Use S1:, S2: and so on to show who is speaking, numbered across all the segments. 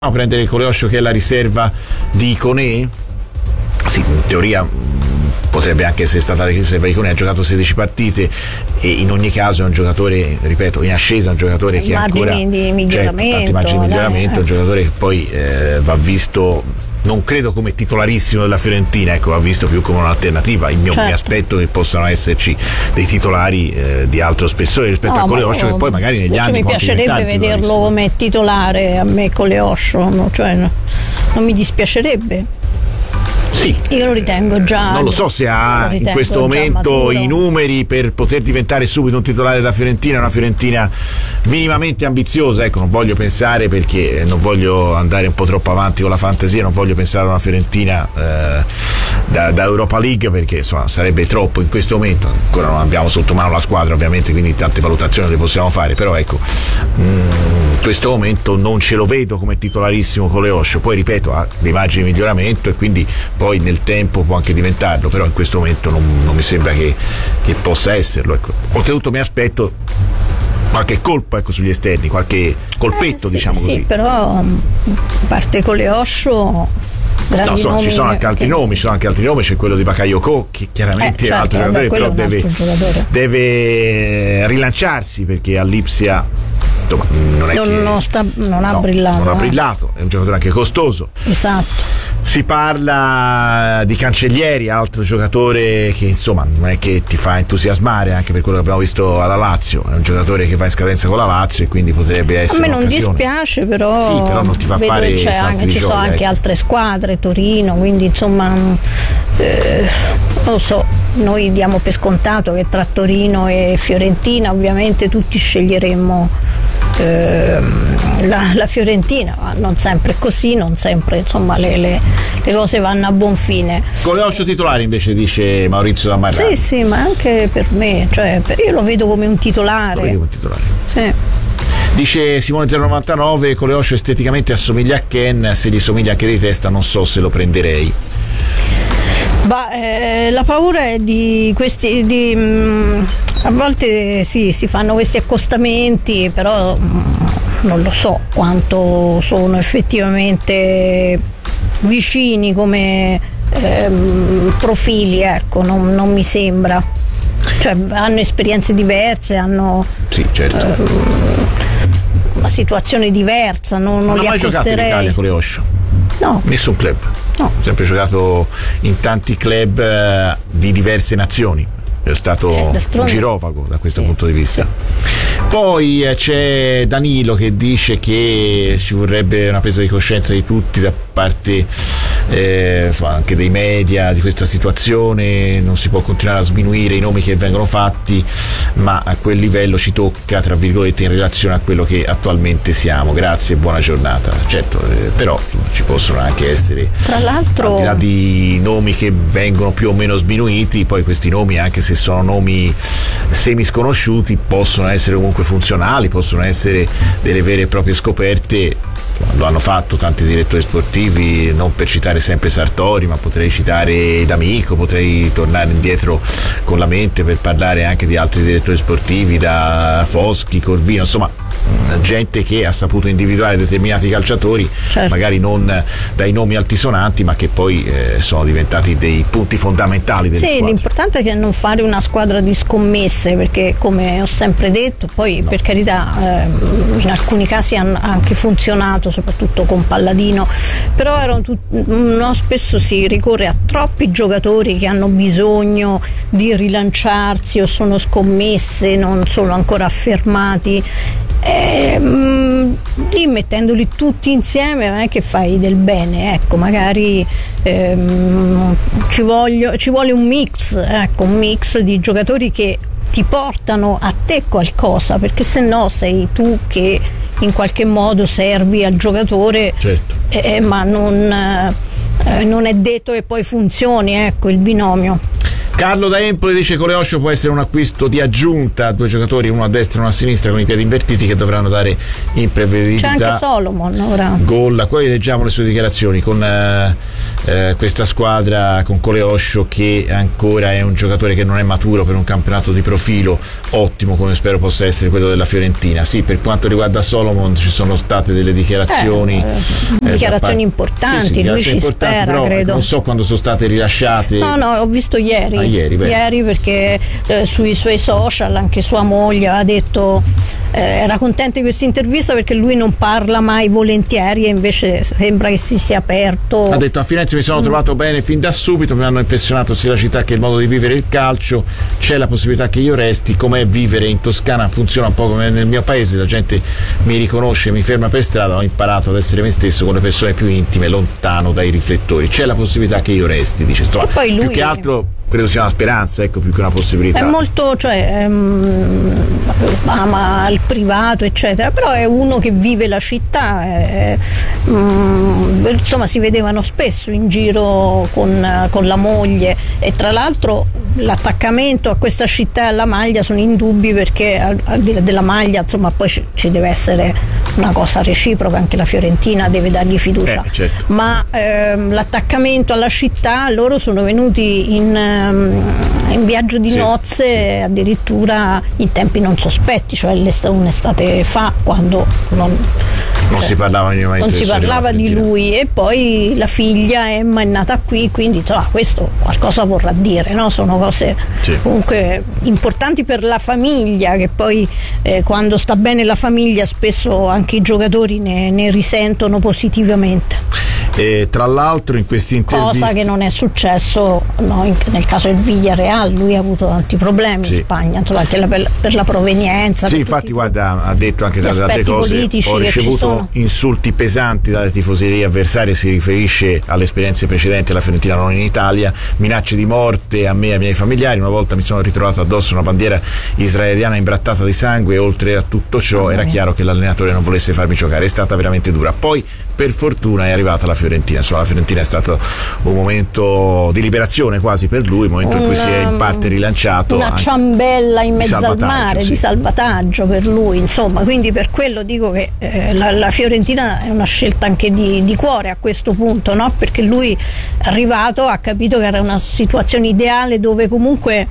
S1: a prendere Coleoscio, che è la riserva di Koné? Sì, in teoria potrebbe anche essere stata la riserva di Koné, ha giocato 16 partite e in ogni caso è un giocatore, ripeto, in ascesa, un giocatore che ancora
S2: di miglioramento,
S1: tanti margini di miglioramento, un giocatore che poi va visto, non credo come titolarissimo della Fiorentina, ecco, va visto più come un'alternativa. Mi aspetto che possano esserci dei titolari di altro spessore rispetto a Coleoscio, che poi magari negli anni
S2: mi piacerebbe vederlo come titolare a me, Coleoscio, cioè non mi dispiacerebbe.
S1: Sì,
S2: io lo ritengo già.
S1: Non lo so se ha in questo momento i numeri per poter diventare subito un titolare della Fiorentina, una Fiorentina minimamente ambiziosa. Ecco, non voglio pensare, perché non voglio andare un po' troppo avanti con la fantasia, non voglio pensare a una Fiorentina da Europa League, perché insomma sarebbe troppo in questo momento. Ancora non abbiamo sotto mano la squadra, ovviamente, quindi tante valutazioni le possiamo fare, però ecco, in questo momento non ce lo vedo come titolarissimo Coleoscio. Poi ripeto, ha dei margini di miglioramento e quindi poi nel tempo può anche diventarlo, però in questo momento non mi sembra che possa esserlo, ecco. Oltretutto mi aspetto qualche colpo, ecco, sugli esterni, qualche colpetto, diciamo così.
S2: Sì, però a parte Coleoscio,
S1: ci sono anche altri nomi, c'è quello di Bakayoko, che chiaramente è un altro giocatore, però deve rilanciarsi, perché all'Ipsia non ha brillato, è un giocatore anche costoso.
S2: Esatto.
S1: Si parla di Cancellieri, altro giocatore che insomma non è che ti fa entusiasmare, anche per quello che abbiamo visto alla Lazio. È un giocatore che va in scadenza con la Lazio e quindi potrebbe essere
S2: a me non dispiace, però
S1: sì, però non ti fa fare
S2: ci sono anche altre squadre, Torino, quindi insomma non lo so, noi diamo per scontato che tra Torino e Fiorentina ovviamente tutti sceglieremmo la Fiorentina, ma non sempre è così, non sempre insomma le cose vanno a buon fine.
S1: Coleoscio titolare invece, dice Maurizio Damarrani.
S2: Sì, ma anche per me, cioè io lo vedo come un titolare. Sì.
S1: Dice Simone 099, Coleoscio esteticamente assomiglia a Ken, se gli somiglia anche di testa non so se lo prenderei.
S2: La paura è di questi a volte si fanno questi accostamenti, però non lo so quanto sono effettivamente vicini come profili, ecco, non mi sembra, cioè hanno esperienze diverse, hanno
S1: sì, certo,
S2: una situazione diversa, non li accosterei.
S1: Non ha mai giocato in Italia Coleoscio?
S2: No.
S1: Nessun club? No. Sempre giocato in tanti club di diverse nazioni, è stato un girovago da questo punto di vista. Poi c'è Danilo che dice che ci vorrebbe una presa di coscienza di tutti da parte insomma, anche dei media di questa situazione. Non si può continuare a sminuire i nomi che vengono fatti, ma a quel livello ci tocca, tra virgolette, in relazione a quello che attualmente siamo. Grazie e buona giornata. Certo, però ci possono anche essere,
S2: tra l'altro,
S1: al di là di nomi che vengono più o meno sminuiti, poi questi nomi, anche se sono nomi semi sconosciuti, possono essere comunque funzionali, possono essere delle vere e proprie scoperte. Lo hanno fatto tanti direttori sportivi, non per citare sempre Sartori, ma potrei citare D'Amico, potrei tornare indietro con la mente per parlare anche di altri direttori sportivi, da Foschi, Corvino, insomma gente che ha saputo individuare determinati calciatori, certo, magari non dai nomi altisonanti, ma che poi sono diventati dei punti fondamentali delle squadre.
S2: L'importante è che non fare una squadra di scommesse, perché come ho sempre detto, poi per carità in alcuni casi ha anche funzionato, soprattutto con Palladino, però spesso si ricorre a troppi giocatori che hanno bisogno di rilanciarsi o sono scommesse, non sono ancora affermati. Lì mettendoli tutti insieme non è che fai del bene, ecco, magari ci vuole un mix di giocatori che ti portano a te qualcosa, perché se no sei tu che in qualche modo servi al giocatore, certo, ma non è detto che poi funzioni, ecco, il binomio.
S1: Carlo da Empoli dice: Coleoscio può essere un acquisto di aggiunta, 2 giocatori, uno a destra e uno a sinistra con i piedi invertiti, che dovranno dare imprevedibilità.
S2: C'è anche Solomon ora.
S1: Gol. Poi leggiamo le sue dichiarazioni con questa squadra, con Coleoscio che ancora è un giocatore che non è maturo per un campionato di profilo ottimo come spero possa essere quello della Fiorentina. Sì, per quanto riguarda Solomon ci sono state delle dichiarazioni
S2: importanti,
S1: sì,
S2: lui ci spera,
S1: però,
S2: credo.
S1: Non so quando sono state rilasciate.
S2: No, ho visto ieri. Ieri perché sui suoi social anche sua moglie ha detto era contenta di questa intervista perché lui non parla mai volentieri e invece sembra che si sia aperto.
S1: Ha detto: a Firenze mi sono trovato bene fin da subito, mi hanno impressionato sia la città che il modo di vivere il calcio, c'è la possibilità che io resti, com'è vivere in Toscana funziona un po' come nel mio paese, la gente mi riconosce, mi ferma per strada, ho imparato ad essere me stesso con le persone più intime, lontano dai riflettori, c'è la possibilità che io resti, dice. E poi lui, più che altro credo sia una speranza, ecco, più che una possibilità.
S2: È molto, ama il privato eccetera, però è uno che vive la città, insomma si vedevano spesso in giro con la moglie, e tra l'altro l'attaccamento a questa città e alla maglia sono indubbi, perché al di là della maglia insomma poi ci deve essere una cosa reciproca, anche la Fiorentina deve dargli fiducia,
S1: certo.
S2: Ma l'attaccamento alla città, loro sono venuti in viaggio di nozze addirittura in tempi non sospetti, cioè un'estate fa, quando non
S1: si parlava
S2: di lui, e poi la figlia Emma è nata qui, quindi insomma questo qualcosa vorrà dire, no? Sono cose comunque importanti per la famiglia, che poi quando sta bene la famiglia spesso anche i giocatori ne risentono positivamente.
S1: E tra l'altro in questi interviste,
S2: cosa che non è successo nel caso del Villarreal, lui ha avuto tanti problemi in Spagna, insomma, anche per la provenienza.
S1: Sì, infatti guarda, ha detto anche tra le altre cose: ho ricevuto insulti pesanti dalle tifoserie avversarie, si riferisce alle esperienze precedenti alla Fiorentina, non in Italia, minacce di morte a me e ai miei familiari, una volta mi sono ritrovato addosso una bandiera israeliana imbrattata di sangue, e oltre a tutto ciò era chiaro che l'allenatore non volesse farmi giocare, è stata veramente dura. Poi per fortuna è arrivata la Fiorentina, insomma la Fiorentina è stato un momento di liberazione quasi per lui, il momento in cui si è in parte rilanciato,
S2: una ciambella in mezzo al mare, di salvataggio per lui, insomma, quindi per quello dico che la Fiorentina è una scelta anche di cuore a questo punto, no? Perché lui è arrivato, ha capito che era una situazione ideale dove comunque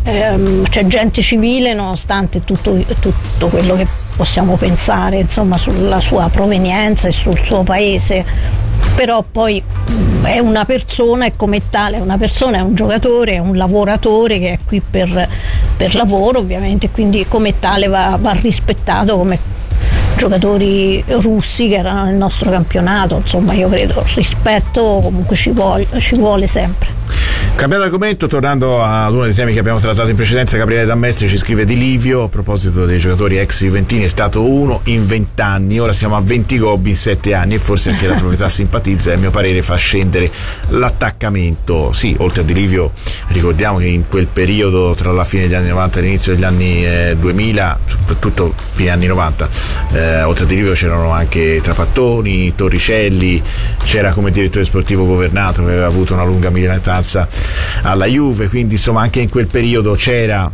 S2: c'è gente civile, nonostante tutto quello che possiamo pensare insomma sulla sua provenienza e sul suo paese, però poi è una persona, e come tale è una persona, è un giocatore, è un lavoratore che è qui per lavoro ovviamente, quindi come tale va rispettato come giocatori russi che erano nel nostro campionato, insomma io credo rispetto comunque ci vuole sempre.
S1: Cambiando argomento, tornando ad uno dei temi che abbiamo trattato in precedenza, Gabriele Dammestri ci scrive di Livio a proposito dei giocatori ex juventini: è stato uno in 20 anni, ora siamo a 20 gobbi in 7 anni, e forse anche la proprietà simpatizza e a mio parere fa scendere l'attaccamento. Sì, oltre a Di Livio ricordiamo che in quel periodo tra la fine degli anni 90 e l'inizio degli anni 2000, soprattutto fine anni 90, oltre a Di Livio c'erano anche Trapattoni, Torricelli, c'era come direttore sportivo Governato, che aveva avuto una lunga militanza alla Juve, quindi insomma anche in quel periodo c'era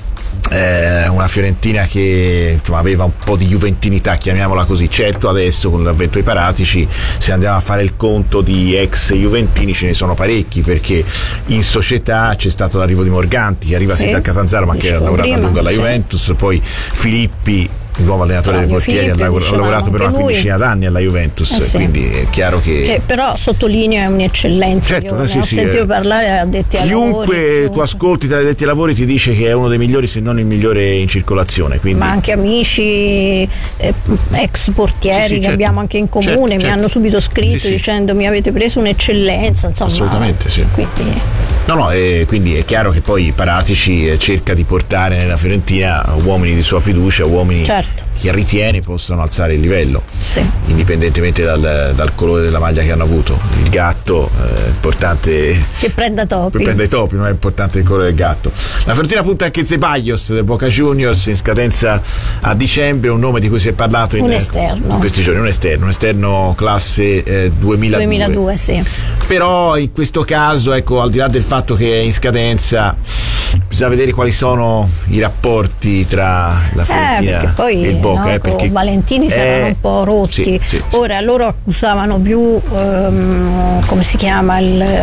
S1: una Fiorentina che insomma aveva un po' di juventinità, chiamiamola così. Certo, adesso con l'avvento dei Paratici, se andiamo a fare il conto di ex juventini, ce ne sono parecchi, perché in società c'è stato l'arrivo di Morganti, che arriva dal Catanzaro ma che ha lavorato a lungo alla Juventus, poi Filippi, il nuovo allenatore dei portieri, ha lavorato per una quindicina d'anni alla Juventus, quindi è chiaro che
S2: però sottolineo è un'eccellenza.
S1: Certo,
S2: ho sentito parlare addetti ai lavori.
S1: Chiunque tu ascolti tra gli addetti ai lavori ti dice che è uno dei migliori, se non il migliore in circolazione, quindi.
S2: Ma anche amici ex portieri che abbiamo anche in comune mi hanno subito scritto dicendo: mi avete preso un'eccellenza, insomma.
S1: Assolutamente sì. Quindi è chiaro che poi Paratici cerca di portare nella Fiorentina uomini di sua fiducia, uomini che ritiene possano alzare il livello, indipendentemente dal colore della maglia che hanno avuto. Il gatto è importante
S2: che prenda i
S1: topi, non è importante il colore del gatto. La Fiorentina punta anche Ceballos del Boca Juniors, in scadenza a dicembre, un nome di cui si è parlato in questi giorni, un esterno classe 2002. però in questo caso, ecco, al di là del fatto che è in scadenza, bisogna vedere quali sono i rapporti tra la Fiorentina
S2: poi,
S1: e il Boca, perché
S2: Valentini saranno un po' rotti. Ora loro accusavano più come si chiama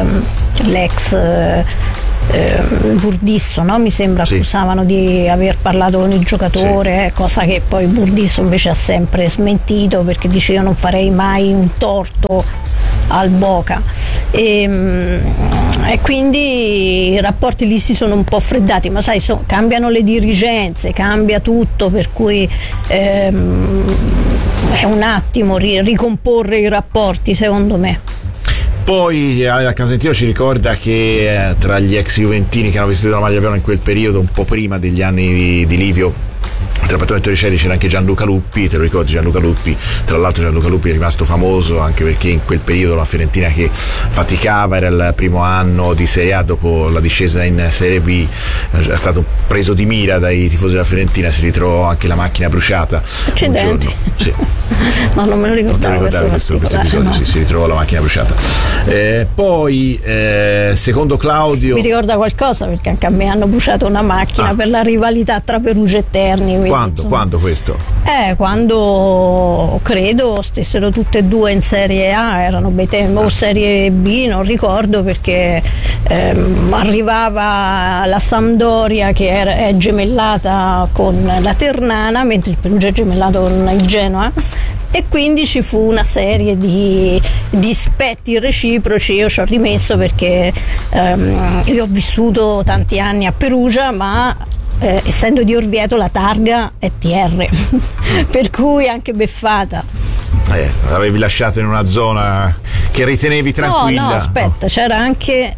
S2: l'ex Burdisso, no? Mi sembra accusavano di aver parlato con il giocatore, cosa che poi Burdisso invece ha sempre smentito, perché dice: io non farei mai un torto al Boca, e quindi i rapporti lì si sono un po' freddati, ma sai, cambiano le dirigenze, cambia tutto, per cui è un attimo ricomporre i rapporti, secondo me.
S1: Poi Casentino ci ricorda che tra gli ex juventini che hanno vestito la maglia viola in quel periodo, un po' prima degli anni di Livio, tra Pattone Torricelli, c'era anche Gianluca Luppi. Te lo ricordi Gianluca Luppi? Tra l'altro Gianluca Luppi è rimasto famoso anche perché in quel periodo la Fiorentina che faticava, era il primo anno di Serie A dopo la discesa in Serie B, è stato preso di mira dai tifosi della Fiorentina, si ritrovò anche la macchina bruciata.
S2: Accidenti.
S1: Sì.
S2: No, non me lo ricordavo questo episodio,
S1: no. Si ritrovò la macchina bruciata. Poi secondo Claudio,
S2: mi ricorda qualcosa, perché anche a me hanno bruciato una macchina per la rivalità tra Perugia e Terni.
S1: Quando questo?
S2: Quando credo stessero tutte e due in Serie A, erano bei tempi, o Serie B, non ricordo, perché arrivava la Sampdoria che è gemellata con la Ternana, mentre il Perugia è gemellato con il Genoa, e quindi ci fu una serie di dispetti reciproci. Io ci ho rimesso perché io ho vissuto tanti anni a Perugia, ma essendo di Orvieto la targa è TR per cui anche beffata.
S1: L'avevi lasciata in una zona che ritenevi tranquilla?
S2: No, aspetta, c'era anche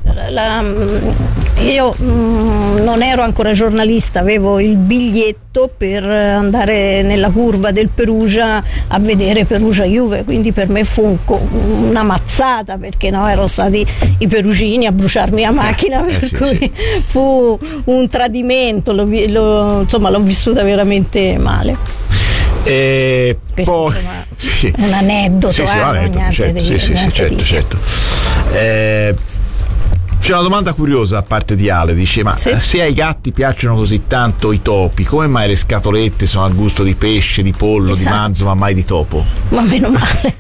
S2: io non ero ancora giornalista, avevo il biglietto per andare nella curva del Perugia a vedere Perugia-Juve, quindi per me fu una mazzata, perché erano stati i perugini a bruciarmi la macchina, fu un tradimento, l'ho vissuta veramente male. Questo è un aneddoto,
S1: certo. C'è una domanda curiosa da parte di Ale, dice: ma se ai gatti piacciono così tanto i topi, come mai le scatolette sono al gusto di pesce, di pollo, di manzo, ma mai di topo?
S2: Ma meno male.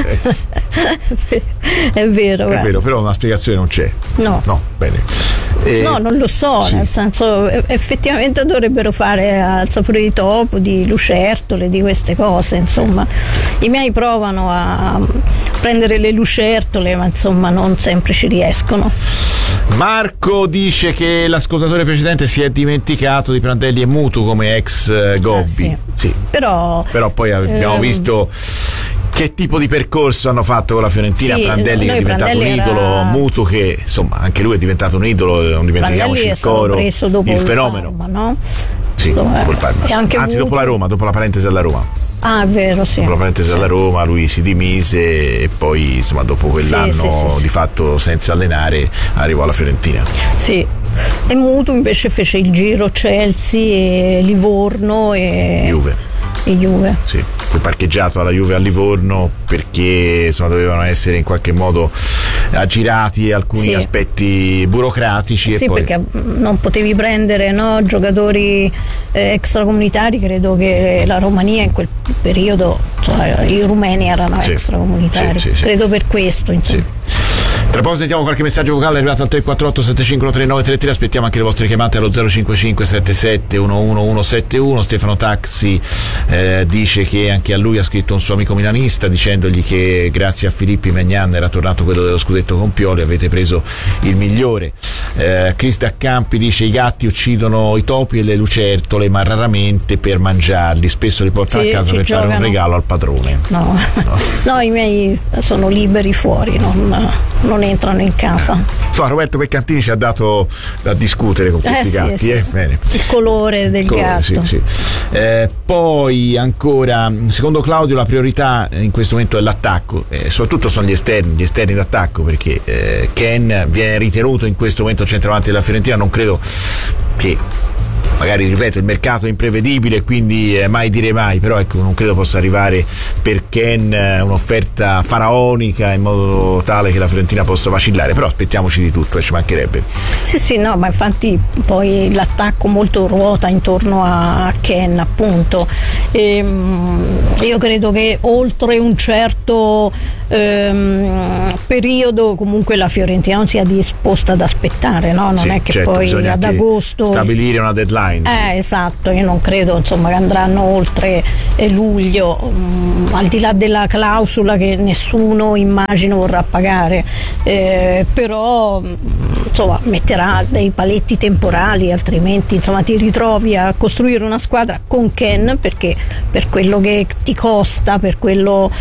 S2: È vero,
S1: però una spiegazione non c'è.
S2: No,
S1: bene.
S2: No, non lo so, nel senso, effettivamente dovrebbero fare al sapore di topo, di lucertole, di queste cose, insomma. I miei provano a prendere le lucertole, ma insomma non sempre ci riescono.
S1: Marco dice che l'ascoltatore precedente si è dimenticato di Prandelli e Mutu come ex Gobbi. Sì. Però poi abbiamo visto che tipo di percorso hanno fatto con la Fiorentina. Prandelli che è diventato un idolo, Mutu che insomma anche lui è diventato un idolo, non dimentichiamoci il coro, il fenomeno.
S2: Parma, no?
S1: Sì, col Parma. Anzi, dopo la Roma, dopo la parentesi alla Roma.
S2: Ah, è vero, sì.
S1: Dopo la parentesi alla Roma lui si dimise e poi insomma dopo quell'anno di fatto senza allenare arrivò alla Fiorentina. Sì.
S2: E Mutu invece fece il giro Chelsea e Livorno e Juve.
S1: Sì, poi parcheggiato alla Juve a Livorno perché insomma dovevano essere in qualche modo aggirati alcuni aspetti burocratici.
S2: Sì,
S1: e poi
S2: perché non potevi prendere giocatori extracomunitari. Credo che la Romania in quel periodo, i rumeni erano extracomunitari. Credo per questo, insomma.
S1: Tra poco sentiamo qualche messaggio vocale arrivato al 348 75 3933. Aspettiamo anche le vostre chiamate allo 055 77 11171. Stefano Taxi dice che anche a lui ha scritto un suo amico milanista dicendogli che grazie a Filippi Maignan era tornato quello dello scudetto con Pioli, avete preso il migliore. Chris Daccampi dice: i gatti uccidono i topi e le lucertole, ma raramente per mangiarli, spesso li portano a casa per fare un regalo al padrone.
S2: No, i miei sono liberi fuori, non entrano in casa.
S1: Insomma, Roberto Peccantini ci ha dato da discutere con questi gatti. Bene.
S2: Il colore del gatto.
S1: Poi ancora, secondo Claudio, la priorità in questo momento è l'attacco, soprattutto sono gli esterni d'attacco, perché Ken viene ritenuto in questo momento centravanti della Fiorentina. Non credo che magari, ripeto, il mercato è imprevedibile, quindi mai dire mai, però ecco, non credo possa arrivare per Ken un'offerta faraonica in modo tale che la Fiorentina possa vacillare, però aspettiamoci di tutto, ci mancherebbe.
S2: Sì, no, ma infatti poi l'attacco molto ruota intorno a Ken, appunto. Io credo che oltre un certo periodo comunque la Fiorentina non sia disposta ad aspettare, no? Non è che certo, poi ad agosto
S1: stabilire una deadline.
S2: Esatto, io non credo insomma che andranno oltre luglio, al di là della clausola che nessuno immagino vorrà pagare, però insomma metterà dei paletti temporali, altrimenti insomma ti ritrovi a costruire una squadra con Ken, perché per quello che ti costa, per quello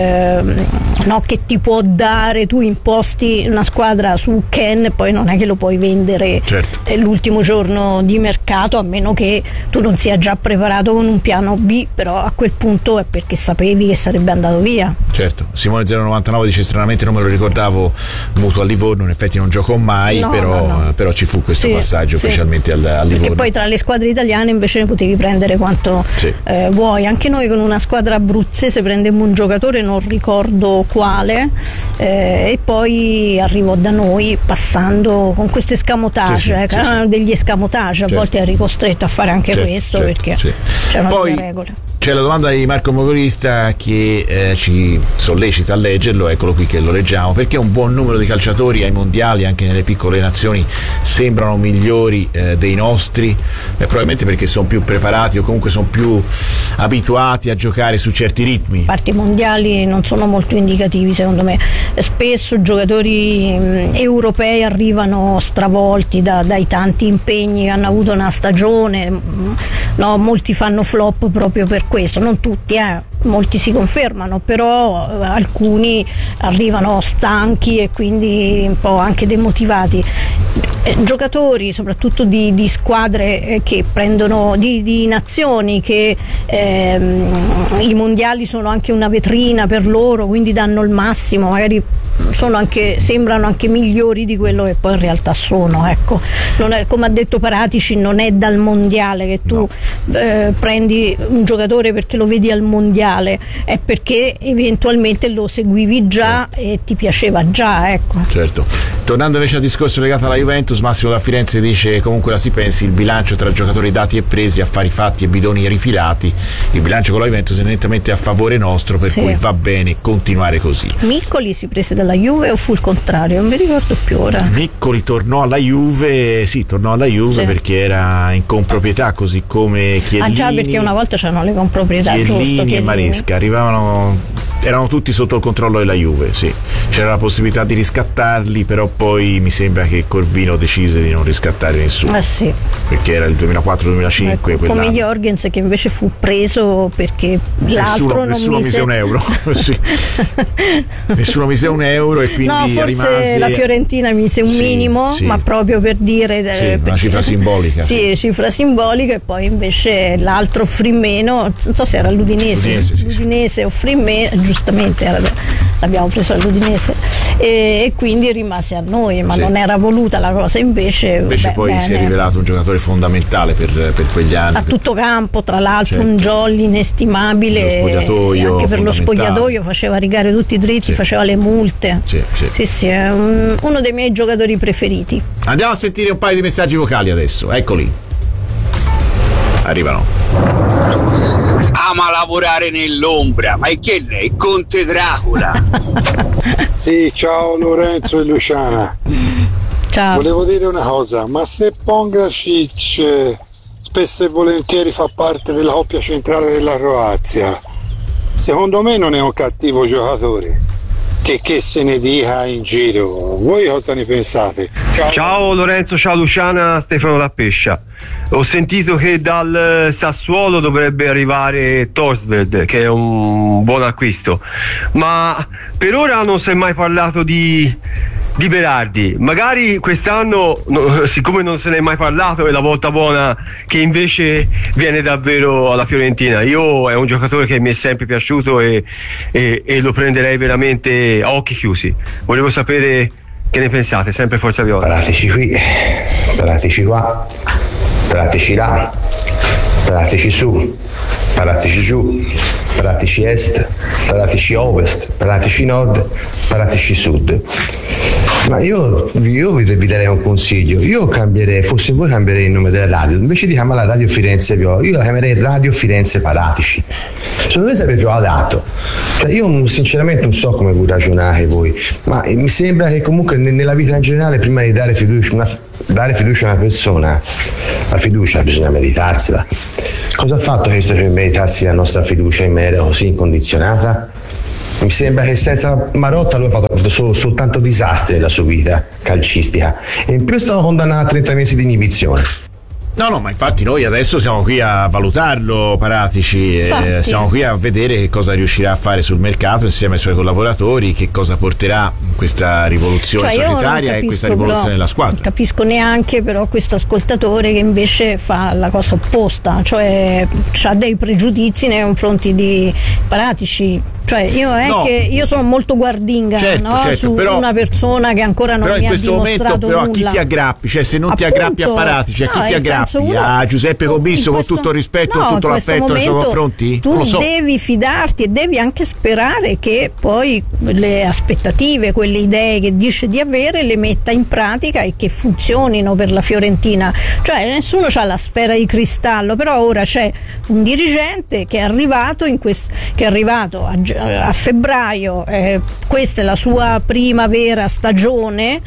S2: che ti può dare, tu imposti una squadra su Ken e poi non è che lo puoi vendere l'ultimo giorno di mercato, a meno che tu non sia già preparato con un piano B, però a quel punto è perché sapevi che sarebbe andato via.
S1: Certo, Simone 099 dice stranamente non me lo ricordavo mutuo a Livorno, in effetti non giocò mai, però ci fu questo passaggio ufficialmente al Livorno.
S2: Perché poi tra le squadre italiane invece ne potevi prendere quanto vuoi. Anche noi con una squadra abruzzese prendemmo un giocatore, non ricordo quale, e poi arrivò da noi passando con questi escamotage, erano degli escamotage, a volte eri costretto a fare anche questo perché c'erano delle regole.
S1: C'è la domanda di Marco Mogorista che ci sollecita a leggerlo, eccolo qui che lo leggiamo: perché un buon numero di calciatori ai mondiali anche nelle piccole nazioni sembrano migliori dei nostri? Probabilmente perché sono più preparati o comunque sono più abituati a giocare su certi ritmi.
S2: A parte i mondiali non sono molto indicativi secondo me, spesso giocatori europei arrivano stravolti dai tanti impegni che hanno avuto una stagione, molti fanno flop proprio per questo, non tutti, molti si confermano, però alcuni arrivano stanchi e quindi un po' anche demotivati. Giocatori soprattutto di squadre che prendono di nazioni che i mondiali sono anche una vetrina per loro, quindi danno il massimo, magari sembrano anche migliori di quello che poi in realtà sono, ecco. Non è, come ha detto Paratici, non è dal mondiale che tu prendi un giocatore perché lo vedi al mondiale, è perché eventualmente lo seguivi già e ti piaceva già, ecco.
S1: Certo. Tornando invece al discorso legato alla Juventus, Massimo da Firenze dice: comunque la si pensi, il bilancio tra giocatori dati e presi, affari fatti e bidoni rifilati, il bilancio con la Juventus è nettamente a favore nostro, per cui va bene continuare così.
S2: Miccoli si prese dalla Juve o fu il contrario? Non mi ricordo più ora.
S1: Miccoli tornò alla Juve perché era in comproprietà, così come Chiellini.
S2: Già, perché una volta c'erano le comproprietà,
S1: Chiellini e Maresca erano tutti sotto il controllo della Juve, c'era la possibilità di riscattarli, però poi mi sembra che Corvino decise di non riscattare nessuno, perché era il 2004-2005,
S2: come Jorgens, che invece fu preso perché l'altro
S1: nessuno mise un euro. Nessuno mise un euro e quindi
S2: forse
S1: rimase...
S2: la Fiorentina mise un minimo, ma proprio per dire
S1: una cifra simbolica,
S2: cifra simbolica, e poi invece l'altro offrì meno, non so se era l'Udinese offrì meno, giustamente l'abbiamo preso all'Udinese, e quindi rimase a noi, ma non era voluta la cosa, invece
S1: poi si è rivelato un giocatore fondamentale per quegli anni,
S2: a tutto campo, tra l'altro un jolly inestimabile, anche per lo spogliatoio faceva rigare tutti i dritti, faceva le multe, è uno dei miei giocatori preferiti.
S1: Andiamo a sentire un paio di messaggi vocali adesso, eccoli, arrivano.
S3: Ama lavorare nell'ombra, ma è che lei, Conte Dracula?
S4: Sì, ciao Lorenzo e Luciana.
S2: Ciao.
S4: Volevo dire una cosa, ma se Pongracic spesso e volentieri fa parte della coppia centrale della Croazia, secondo me non è un cattivo giocatore, che se ne dica in giro. Voi cosa ne pensate?
S5: Ciao Lorenzo, ciao Luciana, Stefano da Pescia. Ho sentito che dal Sassuolo dovrebbe arrivare Torsveld, che è un buon acquisto, ma per ora non si è mai parlato di Berardi. Magari quest'anno, siccome non se ne è mai parlato, è la volta buona che invece viene davvero alla Fiorentina. È un giocatore che mi è sempre piaciuto e lo prenderei veramente a occhi chiusi. Volevo sapere che ne pensate, sempre Forza Viola.
S6: Paratici qua. Pratici là, pratici su, pratici giù, pratici est, pratici ovest, pratici nord, pratici sud. Ma io vi darei un consiglio. Io cambierei, fossi voi cambierei il nome della radio, invece di chiamarla Radio Firenze Viola, io la chiamerei Radio Firenze Paratici. Secondo me sarebbe più adatto. Cioè, io sinceramente non so come voi ragionate voi, ma mi sembra che comunque nella vita in generale, prima di dare fiducia a una persona, la fiducia bisogna meritarsela. Cosa ha fatto questo per meritarsi la nostra fiducia in maniera così incondizionata? Mi sembra che senza Marotta lui ha fatto soltanto disastri nella sua vita calcistica e in più è stato condannato a 30 mesi di inibizione.
S1: No, ma infatti noi adesso siamo qui a valutarlo, Paratici, siamo qui a vedere che cosa riuscirà a fare sul mercato insieme ai suoi collaboratori, che cosa porterà questa rivoluzione societaria e questa rivoluzione della squadra.
S2: Non capisco neanche però questo ascoltatore che invece fa la cosa opposta, cioè ha dei pregiudizi nei confronti di Paratici. Cioè io sono molto guardinga, certo, su però, una persona che ancora non mi ha dimostrato
S1: però
S2: nulla.
S1: A chi ti aggrappi? Cioè se non ti aggrappi a Paratici, a chi ti aggrappi? A Giuseppe Cobisso, con tutto il rispetto, tutto l'affetto nei suoi confronti?
S2: Tu devi fidarti e devi anche sperare che poi le aspettative, quelle idee che dice di avere, le metta in pratica e che funzionino per la Fiorentina. Cioè nessuno ha la sfera di cristallo, però ora c'è un dirigente che è arrivato a febbraio, questa è la sua prima vera stagione,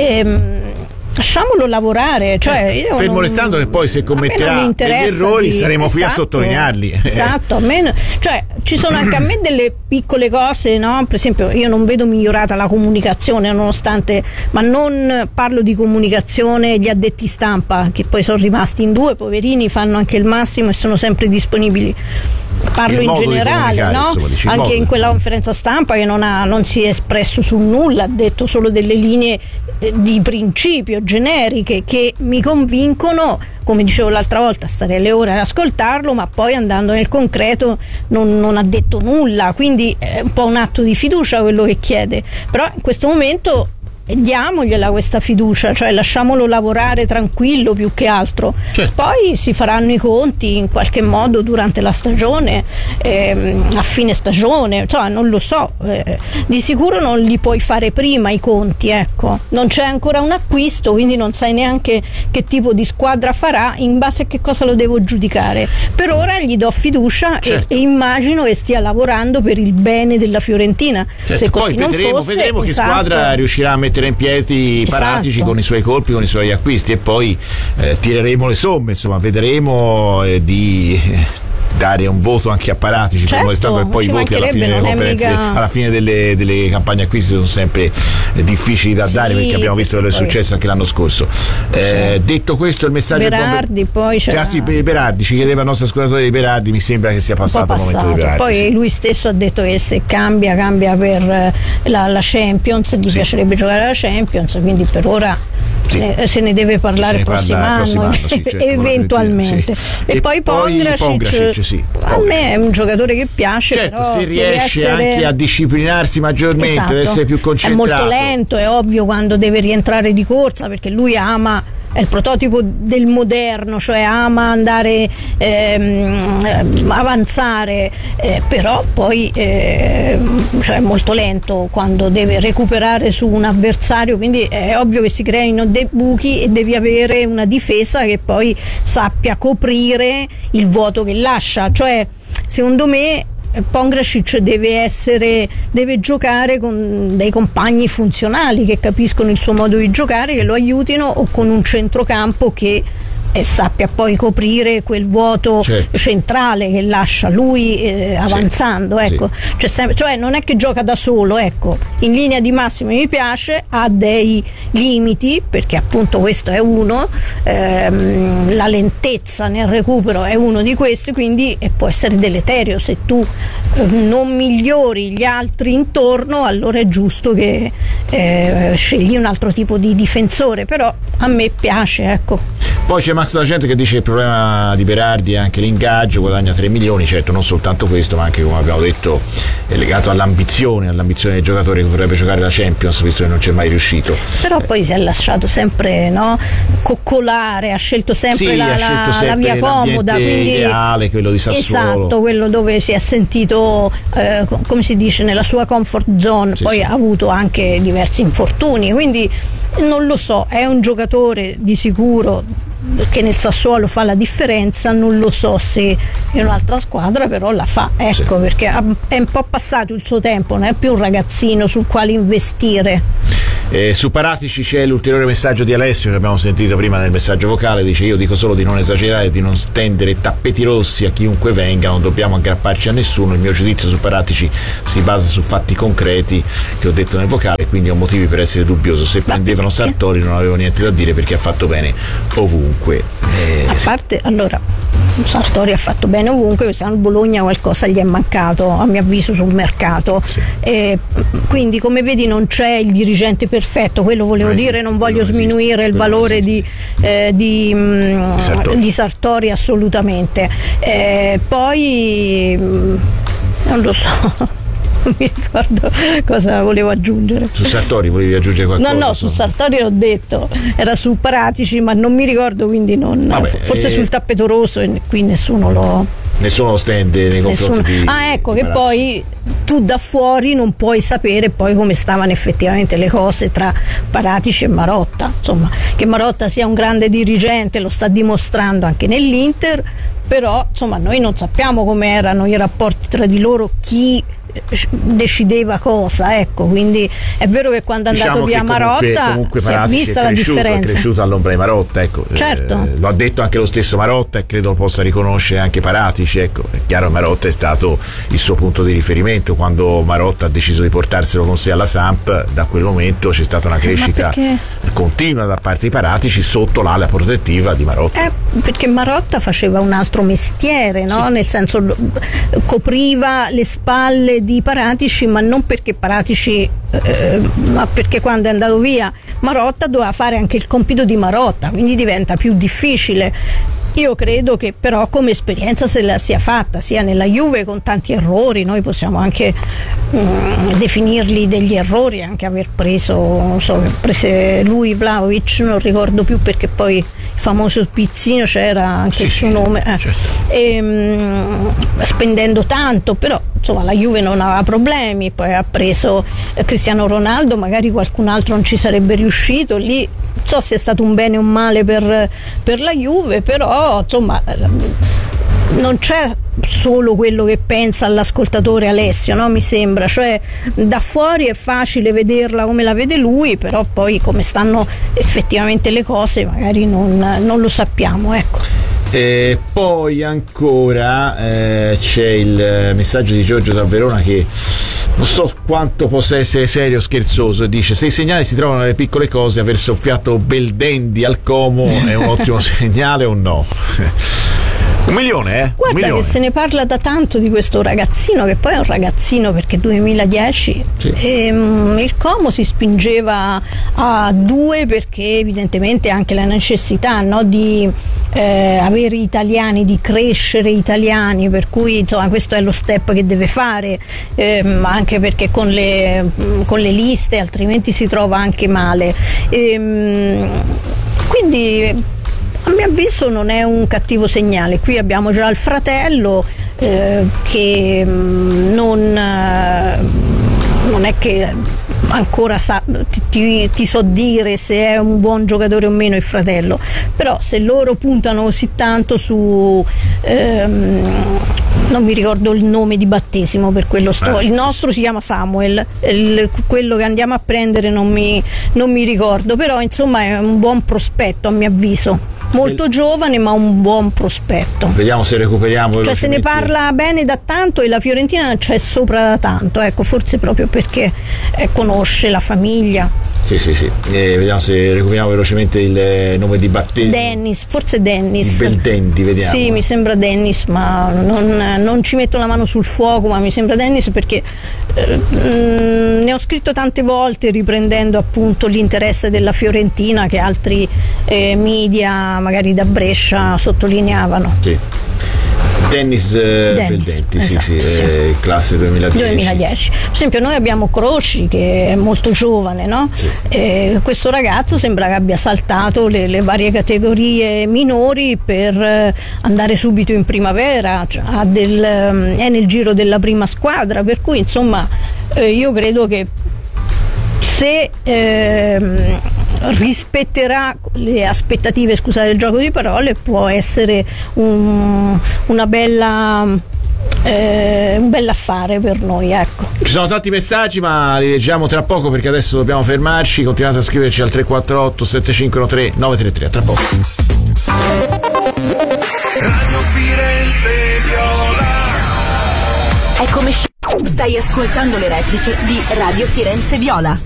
S2: lasciamolo lavorare, cioè
S1: fermo restando che poi se commetterà degli errori saremo qui a sottolinearli.
S2: Esatto, almeno, cioè ci sono anche a me delle piccole cose, no? Per esempio io non vedo migliorata la comunicazione nonostante, ma non parlo di comunicazione gli addetti stampa che poi sono rimasti in due, poverini, fanno anche il massimo e sono sempre disponibili. Parlo in generale, no? Anche in quella conferenza stampa che non si è espresso su nulla, ha detto solo delle linee di principio generiche che mi convincono, come dicevo l'altra volta, stare le ore ad ascoltarlo, ma poi andando nel concreto non ha detto nulla, quindi è un po' un atto di fiducia quello che chiede, però in questo momento diamogliela questa fiducia, cioè lasciamolo lavorare tranquillo più che altro. Certo. Poi si faranno i conti in qualche modo durante la stagione, a fine stagione, insomma non lo so, di sicuro non li puoi fare prima i conti, ecco, non c'è ancora un acquisto, quindi non sai neanche che tipo di squadra farà, in base a che cosa lo devo giudicare. Per ora gli do fiducia. Certo. e immagino che stia lavorando per il bene della Fiorentina.
S1: Certo. Se così poi vedremo che squadra riuscirà a mettere in piedi Paratici con i suoi colpi, con i suoi acquisti, e poi tireremo le somme, insomma vedremo di dare un voto anche a Paratici,
S2: certo,
S1: e poi i voti alla fine delle conferenze, alla fine delle campagne acquisti sono sempre difficili da dare, perché abbiamo visto quello che è successo anche l'anno scorso. Detto questo, il messaggio
S2: Berardi, poi
S1: Berardi ci chiedeva il nostro ascoltatore di Berardi, mi sembra che sia passato il momento di Berardi.
S2: Poi lui stesso ha detto che se cambia per la Champions, gli piacerebbe giocare alla Champions, quindi per ora se ne deve parlare il prossimo anno, certo, eventualmente. E poi Pongracic, a me è un giocatore che piace,
S1: certo,
S2: però
S1: se riesce anche a disciplinarsi maggiormente,
S2: esatto,
S1: ad essere più concentrato.
S2: È molto lento, è ovvio quando deve rientrare di corsa, perché lui è il prototipo del moderno, cioè ama andare avanzare, però poi cioè è molto lento quando deve recuperare su un avversario, quindi è ovvio che si creino dei buchi e devi avere una difesa che poi sappia coprire il vuoto che lascia. Cioè secondo me Pongracic deve giocare con dei compagni funzionali che capiscono il suo modo di giocare, che lo aiutino, o con un centrocampo che sappia poi coprire quel vuoto, certo, centrale che lascia lui avanzando, ecco. Sì. Cioè non è che gioca da solo, ecco. In linea di massima mi piace, ha dei limiti, perché appunto questo è uno, la lentezza nel recupero è uno di questi, quindi può essere deleterio se tu non migliori gli altri intorno, allora è giusto che scegli un altro tipo di difensore, però a me piace, ecco.
S1: Poi c'è Max D'Agente che dice che il problema di Berardi è anche l'ingaggio, guadagna 3 milioni, certo non soltanto questo, ma anche, come abbiamo detto, è legato all'ambizione del giocatore che vorrebbe giocare la Champions, visto che non c'è mai riuscito.
S2: Però poi si è lasciato sempre, no, coccolare, ha scelto sempre la via comoda, quindi
S1: ideale, quello di Sassuolo.
S2: Esatto, quello dove si è sentito come si dice, nella sua comfort zone. Sì, poi ha avuto anche diversi infortuni, quindi non lo so, è un giocatore di sicuro che nel Sassuolo fa la differenza, non lo so se in un'altra squadra però la fa, ecco, sì. Perché è un po' passato il suo tempo, non è più un ragazzino sul quale investire.
S1: Su Paratici c'è l'ulteriore messaggio di Alessio che abbiamo sentito prima nel messaggio vocale, dice: io dico solo di non esagerare e di non stendere tappeti rossi a chiunque venga, non dobbiamo aggrapparci a nessuno, il mio giudizio su Paratici si basa su fatti concreti che ho detto nel vocale, quindi ho motivi per essere dubbioso. Se prendevano Sartori non avevo niente da dire perché ha fatto bene ovunque.
S2: A parte, allora, Sartori ha fatto bene ovunque, quest'anno il Bologna qualcosa gli è mancato a mio avviso sul mercato, sì. Quindi come vedi non c'è il dirigente perfetto, quello volevo dire, non voglio sminuire il valore di Sartori assolutamente, poi non lo so. Non mi ricordo cosa volevo aggiungere.
S1: Su Sartori volevi aggiungere qualcosa?
S2: No, su Sartori l'ho detto, era su Paratici, ma non mi ricordo, quindi non. Vabbè, forse sul tappeto rosso, e qui nessuno lo
S1: stende nei confronti di
S2: ecco,
S1: di
S2: che poi tu da fuori non puoi sapere poi come stavano effettivamente le cose tra Paratici e Marotta. Insomma, che Marotta sia un grande dirigente lo sta dimostrando anche nell'Inter, però insomma noi non sappiamo come erano i rapporti tra di loro, chi decideva cosa, ecco, quindi è vero che quando è andato via Marotta si è vista la differenza.
S1: È cresciuto all'ombra di Marotta, ecco.
S2: Certo.
S1: Lo ha detto anche lo stesso Marotta e credo lo possa riconoscere anche Paratici, ecco. È chiaro, Marotta è stato il suo punto di riferimento. Quando Marotta ha deciso di portarselo con sé alla Samp, da quel momento c'è stata una crescita continua da parte di Paratici sotto l'ala protettiva di Marotta.
S2: Perché Marotta faceva un altro mestiere, no? Sì. Nel senso, copriva le spalle di Paratici, ma non perché Paratici ma perché quando è andato via Marotta doveva fare anche il compito di Marotta, quindi diventa più difficile. Io credo che però come esperienza se la sia fatta sia nella Juve con tanti errori, noi possiamo anche definirli degli errori, anche aver prese lui Vlahovic, non ricordo più perché poi il famoso pizzino c'era anche il suo nome, certo. Spendendo tanto, però insomma la Juve non aveva problemi, poi ha preso Cristiano Ronaldo, magari qualcun altro non ci sarebbe riuscito, lì non so se è stato un bene o un male per la Juve, però insomma non c'è solo quello che pensa all'ascoltatore Alessio, no? Mi sembra, cioè da fuori è facile vederla come la vede lui, però poi come stanno effettivamente le cose magari non lo sappiamo, ecco.
S1: E poi ancora c'è il messaggio di Giorgio da Verona che non so quanto possa essere serio o scherzoso, e dice: se i segnali si trovano nelle piccole cose, aver soffiato Beldendi al Como è un ottimo segnale o no? 1 milione,
S2: Guarda
S1: 1 milione.
S2: Che se ne parla da tanto di questo ragazzino, che poi è un ragazzino perché 2010 sì. Il Como si spingeva a 2 perché evidentemente anche la necessità, no, di avere italiani, di crescere italiani, per cui insomma questo è lo step che deve fare, anche perché con le liste altrimenti si trova anche male, quindi a mio avviso non è un cattivo segnale. Qui abbiamo già il fratello che non è che ancora ti so dire se è un buon giocatore o meno il fratello, però se loro puntano così tanto su non mi ricordo il nome di battesimo, per quello il nostro si chiama Samuel, quello che andiamo a prendere non mi ricordo, però insomma è un buon prospetto a mio avviso, molto giovane ma un buon prospetto.
S1: Vediamo se recuperiamo,
S2: cioè se ne parla bene da tanto e la Fiorentina c'è sopra da tanto, ecco, forse proprio perché conosce la famiglia.
S1: Vediamo se recuperiamo velocemente il nome di battesimo.
S2: Dennis, forse Dennis.
S1: Beldendi, vediamo.
S2: Sì, mi sembra Dennis, ma non ci metto la mano sul fuoco, ma mi sembra Dennis perché ne ho scritto tante volte riprendendo appunto l'interesse della Fiorentina che altri media magari da Brescia sottolineavano.
S1: Sì. Dennis Beldenti,
S2: esatto,
S1: sì. Classe 2010.
S2: Per esempio noi abbiamo Croci che è molto giovane, no?
S1: Sì.
S2: Questo ragazzo sembra che abbia saltato le varie categorie minori per andare subito in primavera, cioè, è nel giro della prima squadra, per cui insomma io credo che se rispetterà le aspettative, scusate il gioco di parole, può essere un bell'affare per noi, ecco.
S1: Ci sono tanti messaggi, ma li leggiamo tra poco perché adesso dobbiamo fermarci. Continuate a scriverci al 348 7513 933. Tra poco.
S7: Radio Firenze Viola.
S8: Eccomi. Stai ascoltando le repliche di Radio Firenze Viola.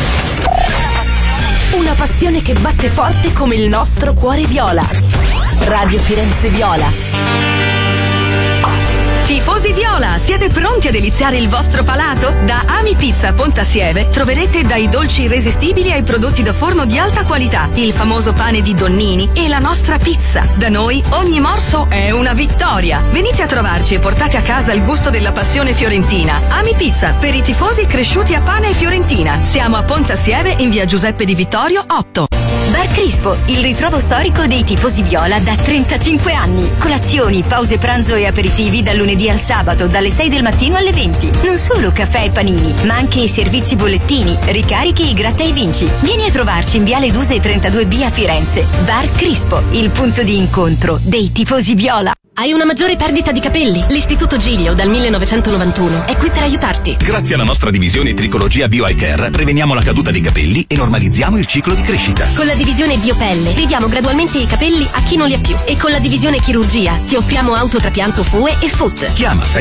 S8: Una passione che batte forte come il nostro cuore viola. Radio Firenze Viola. Tifosi viola, siete pronti a deliziare il vostro palato? Da Ami Pizza Pontasieve troverete dai dolci irresistibili ai prodotti da forno di alta qualità, il famoso pane di Donnini e la nostra pizza. Da noi ogni morso è una vittoria. Venite a trovarci e portate a casa il gusto della passione fiorentina. Ami Pizza, per i tifosi cresciuti a pane e fiorentina. Siamo a Pontasieve in via Giuseppe Di Vittorio 8.
S9: Bar Crispo, il ritrovo storico dei tifosi viola da 35 anni. Colazioni, pause pranzo e aperitivi dal lunedì al sabato, dalle 6 del mattino alle 20. Non solo caffè e panini, ma anche i servizi bollettini, ricarichi e gratta e vinci. Vieni a trovarci in viale Duse 32B a Firenze. Bar Crispo, il punto di incontro dei tifosi viola.
S8: Hai una maggiore perdita di capelli? L'Istituto Giglio dal 1991 è qui per aiutarti.
S10: Grazie alla nostra divisione Tricologia Bio Eye Care preveniamo la caduta dei capelli e normalizziamo il ciclo di crescita.
S8: Con la divisione Biopelle ridiamo gradualmente i capelli a chi non li ha più. E con la divisione Chirurgia ti offriamo autotrapianto FUE e FUT.
S10: Chiama